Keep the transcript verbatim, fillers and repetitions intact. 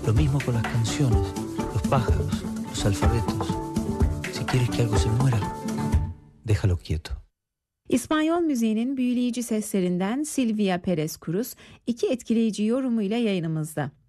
Lo mismo con las canciones, los pájaros, los alfabetos. Si quieres que algo se muera, déjalo quieto. İspanyol müziğinin büyüleyici seslerinden Silvia Pérez Cruz iki etkileyici yorumuyla yayınımızda.